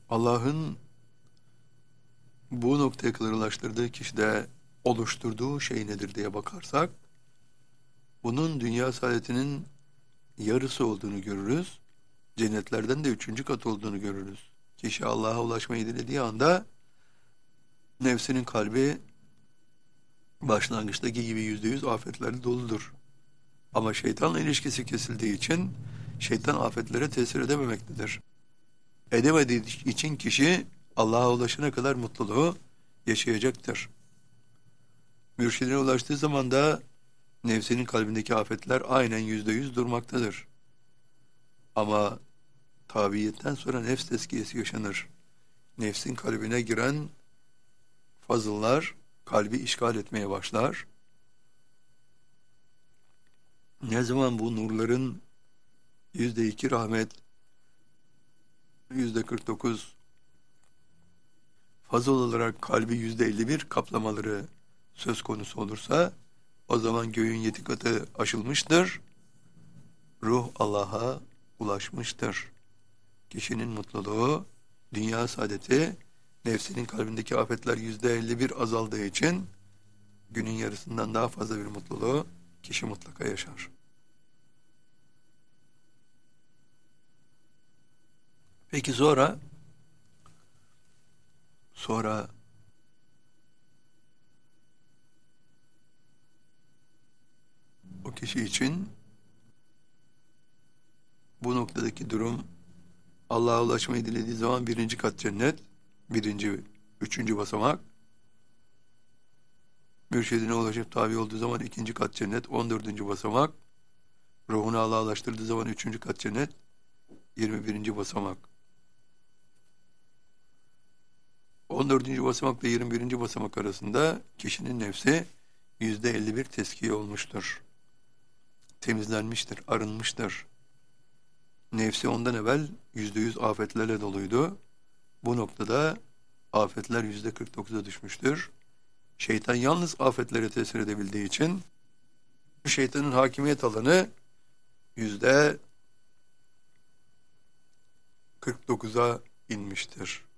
Allah'ın bu noktaya kadar ulaştırdığı kişide oluşturduğu şey nedir diye bakarsak, bunun dünya saadetinin yarısı olduğunu görürüz. Cennetlerden de 3. kat olduğunu görürüz. Kişi Allah'a ulaşmayı dilediği anda nefsinin kalbi başlangıçtaki gibi %100 afetlerle doludur. Ama şeytanla ilişkisi kesildiği için şeytan afetlere tesir edememektedir. Edemediği için kişi Allah'a ulaşana kadar mutluluğu yaşayacaktır. Mürşidine ulaştığı zaman da nefsinin kalbindeki afetler aynen %100 durmaktadır. Ama tabiiyetten sonra nefs tezkiyesi yaşanır. Nefsin kalbine giren fazıllar kalbi işgal etmeye başlar. Ne zaman bu nurların %2 rahmet, %49 fazıl olarak kalbi %51 kaplamaları söz konusu olursa, o zaman göğün 7 katı aşılmıştır. Ruh Allah'a ulaşmıştır. Kişinin mutluluğu, dünya saadeti, nefsinin kalbindeki afetler %51 azaldığı için günün yarısından daha fazla bir mutluluğu kişi mutlaka yaşar. Peki sonra o kişi için bu noktadaki durum, Allah'a ulaşmayı dilediği zaman 1. kat cennet, 3. basamak, mürşidine ulaşıp tabi olduğu zaman 2. kat cennet, 14. basamak, ruhunu Allah'a ulaştırdığı zaman 3. kat cennet, 21. basamak. 14. basamak ve 21. basamak arasında kişinin nefsi %51 teskiye olmuştur. Temizlenmiştir, arınmıştır. Nefsi ondan evvel %100 afetlerle doluydu. Bu noktada afetler %49'a düşmüştür. Şeytan yalnız afetlere tesir edebildiği için şeytanın hakimiyet alanı %49'a inmiştir.